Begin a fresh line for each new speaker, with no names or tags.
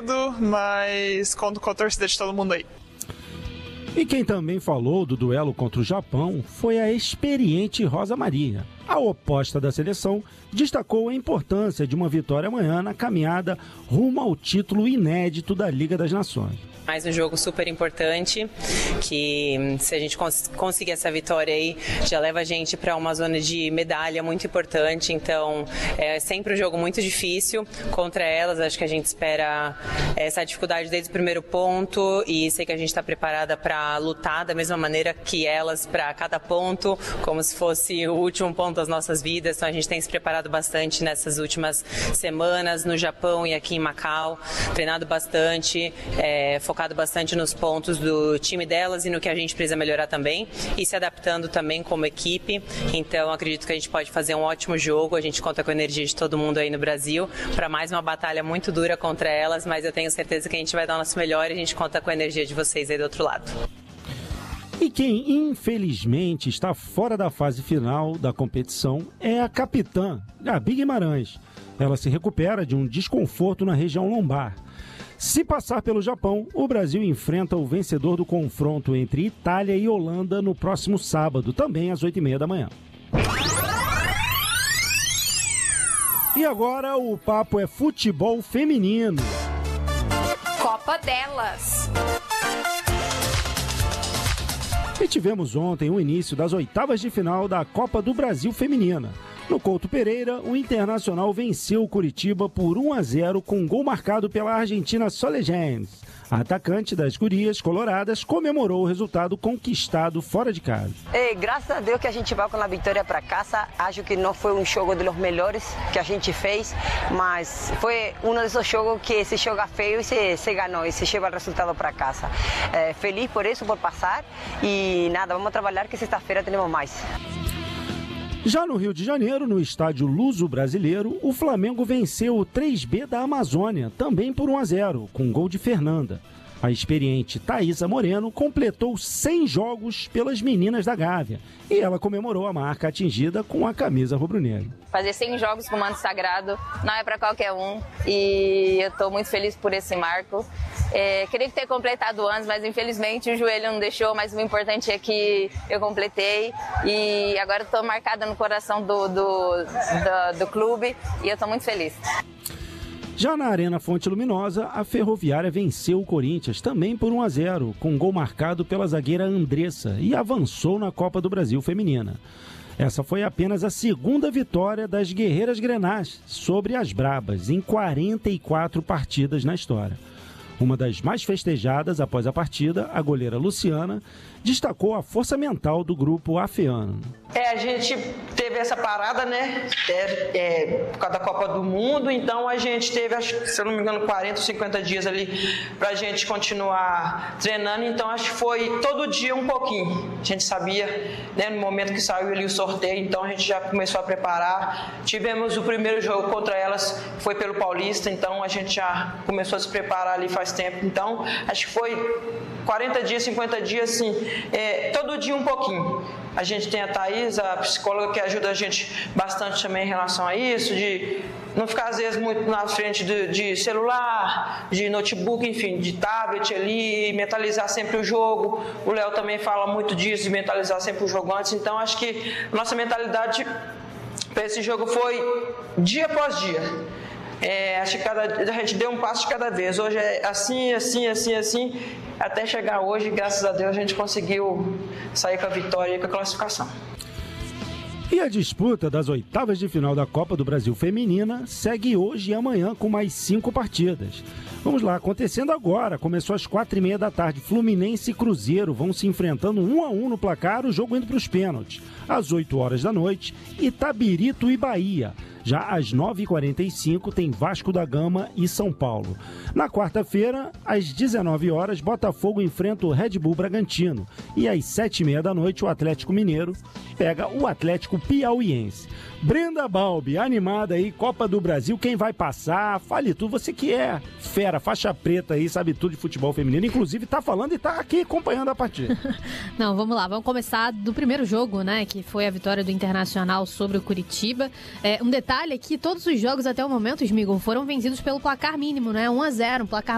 cedo, mas conto com a torcida de todo mundo aí.
E quem também falou do duelo contra o Japão foi a experiente Rosa Maria. A oposta da seleção destacou a importância de uma vitória amanhã na caminhada rumo ao título inédito da Liga das Nações.
Mais um jogo super importante, que se a gente conseguir essa vitória aí, já leva a gente para uma zona de medalha muito importante, então é sempre um jogo muito difícil contra elas, acho que a gente espera essa dificuldade desde o primeiro ponto e sei que a gente está preparada para lutar da mesma maneira que elas para cada ponto, como se fosse o último ponto das nossas vidas, então a gente tem se preparado bastante nessas últimas semanas no Japão e aqui em Macau, treinado bastante, focado bastante nos pontos do time delas e no que a gente precisa melhorar também e se adaptando também como equipe, então acredito que a gente pode fazer um ótimo jogo, a gente conta com a energia de todo mundo aí no Brasil para mais uma batalha muito dura contra elas, mas eu tenho certeza que a gente vai dar o nosso melhor e a gente conta com a energia de vocês aí do outro lado.
E quem infelizmente está fora da fase final da competição é a capitã, Gabi Guimarães. Ela se recupera de um desconforto na região lombar. Se passar pelo Japão, o Brasil enfrenta o vencedor do confronto entre Itália e Holanda no próximo sábado, também às 8h30 da manhã. E agora o papo é futebol feminino.
Copa delas.
E tivemos ontem o início das oitavas de final da Copa do Brasil Feminina. No Couto Pereira, o Internacional venceu o Curitiba por 1-0 com um gol marcado pela argentina Sole James. A atacante das gurias coloradas comemorou o resultado conquistado fora de casa.
Graças a Deus que a gente vai com a vitória para casa. Acho que não foi um jogo dos melhores que a gente fez, mas foi um desses jogos que se joga feio e se ganhou e se leva o resultado para casa. Feliz por isso, por passar e nada, vamos trabalhar que sexta-feira temos mais.
Já no Rio de Janeiro, no estádio Luso Brasileiro, o Flamengo venceu o 3B da Amazônia, também por 1-0, com gol de Fernanda. A experiente Thaísa Moreno completou 100 jogos pelas meninas da Gávea e ela comemorou a marca atingida com a camisa rubro-negra.
Fazer 100 jogos com o manto sagrado não é para qualquer um e eu estou muito feliz por esse marco. Queria ter completado antes, mas infelizmente o joelho não deixou, mas o importante é que eu completei e agora estou marcada no coração do clube e eu estou muito feliz.
Já na Arena Fonte Luminosa, a Ferroviária venceu o Corinthians também por 1-0, com gol marcado pela zagueira Andressa e avançou na Copa do Brasil Feminina. Essa foi apenas a segunda vitória das Guerreiras Grenás sobre as Brabas em 44 partidas na história. Uma das mais festejadas após a partida, a goleira Luciana, destacou a força mental do grupo afeano.
A gente teve essa parada, né, por causa da Copa do Mundo, então a gente teve, acho que, se eu não me engano, 40 ou 50 dias ali pra gente continuar treinando, então acho que foi todo dia um pouquinho. A gente sabia, né, no momento que saiu ali o sorteio, então a gente já começou a preparar. Tivemos o primeiro jogo contra elas, foi pelo Paulista, então a gente já começou a se preparar ali faz tempo, então acho que foi 40 dias, 50 dias, assim, todo dia um pouquinho. A gente tem a Thaís, a psicóloga, que ajuda a gente bastante também em relação a isso, de não ficar às vezes muito na frente de celular, de notebook, enfim, de tablet ali, mentalizar sempre o jogo. O Léo também fala muito disso, de mentalizar sempre o jogo antes, então acho que a nossa mentalidade para esse jogo foi dia após dia. Acho que a gente deu um passo de cada vez. Hoje é assim, até chegar hoje, graças a Deus, a gente conseguiu sair com a vitória e com a classificação.
E a disputa das oitavas de final da Copa do Brasil Feminina segue hoje e amanhã com mais 5 partidas. Vamos lá, acontecendo agora, começou às 4h30 da tarde, Fluminense e Cruzeiro vão se enfrentando 1-1 no placar, o jogo indo para os pênaltis. Às 8 horas da noite, Itabirito e Bahia. Já às 9h45 tem Vasco da Gama e São Paulo. Na quarta-feira, às 19 horas, Botafogo enfrenta o Red Bull Bragantino. E às 7h30 da noite, o Atlético Mineiro pega o Atlético Piauiense. Brenda Balbi, animada aí, Copa do Brasil, quem vai passar? Fale tudo, você que é fera, faixa preta aí, sabe tudo de futebol feminino, inclusive tá falando e tá aqui acompanhando a partida.
Não, vamos lá, vamos começar do primeiro jogo, né, que foi a vitória do Internacional sobre o Curitiba. Um detalhe é que todos os jogos até o momento, Smigol, foram vencidos pelo placar mínimo, né, 1-0, um placar